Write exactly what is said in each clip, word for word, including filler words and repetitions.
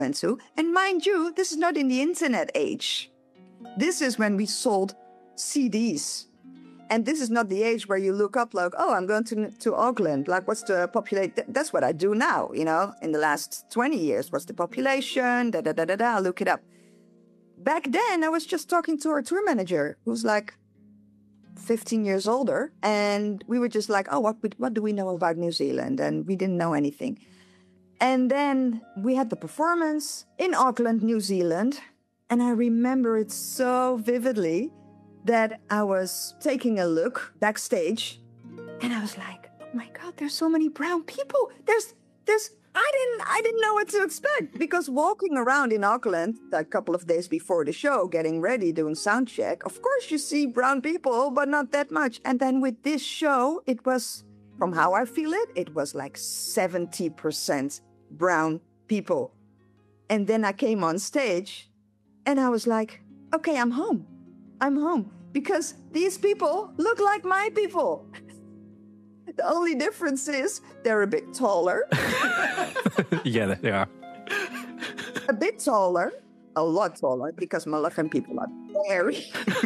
went to. And mind you, this is not in the internet age. This is when we sold C Ds. And this is not the age where you look up like, oh, I'm going to to Auckland. Like, what's the population? That's what I do now, you know, in the last twenty years. What's the population? Da, da, da, da, da. I'll look it up. Back then, I was just talking to our tour manager, who's like fifteen years older. And we were just like, oh, what, what do we know about New Zealand? And we didn't know anything. And then we had the performance in Auckland, New Zealand. And I remember it so vividly that I was taking a look backstage and I was like, oh my God, there's so many brown people. There's, there's, I didn't, I didn't know what to expect because walking around in Auckland a couple of days before the show, getting ready, doing sound check, of course you see brown people, but not that much. And then with this show, it was, from how I feel it, it was like seventy percent brown people. And then I came on stage and I was like, okay, I'm home. I'm home because these people look like my people. The only difference is they're a bit taller. Yeah, they are. A bit taller, a lot taller, because Moluccan people are very.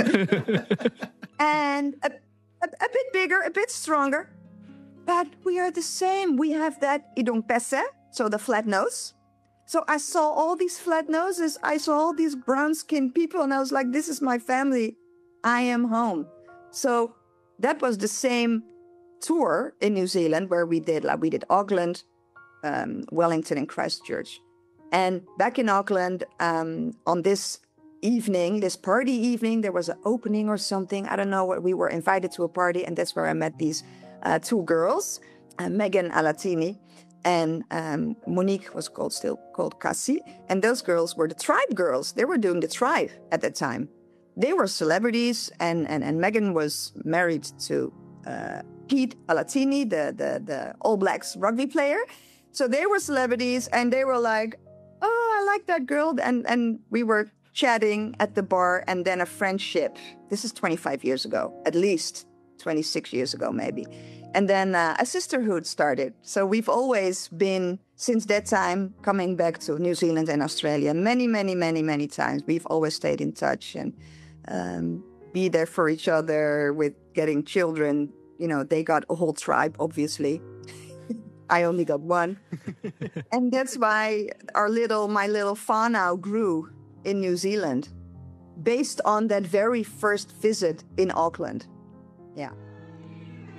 And a, a, a bit bigger, a bit stronger. But we are the same. We have that hidung pese, so the flat nose. So I saw all these flat noses. I saw all these brown-skinned people, and I was like, this is my family. I am home. So that was the same tour in New Zealand where we did, like we did Auckland, um, Wellington, and Christchurch. And back in Auckland, um, on this evening, this party evening, there was an opening or something. I don't know what. We were invited to a party, and that's where I met these uh, two girls, uh, Megan Alatini. And um, Monique was called still called Cassie. And those girls were the Tribe girls. They were doing the Tribe at that time. They were celebrities. And, and, and Megan was married to uh, Pete Alatini, the, the, the All Blacks rugby player. So they were celebrities. And they were like, oh, I like that girl. And, and we were chatting at the bar. And then a friendship. This is twenty-five years ago, at least twenty-six years ago, maybe. And then uh, a sisterhood started. So we've always been, since that time, coming back to New Zealand and Australia many, many, many, many times. We've always stayed in touch and um, be there for each other with getting children. You know, they got a whole tribe, obviously. I only got one. And that's why our little, my little whānau grew in New Zealand based on that very first visit in Auckland. Yeah.